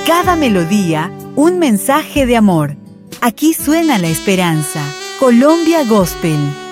Cada melodía, un mensaje de amor. Aquí suena la esperanza. Colombia Gospel.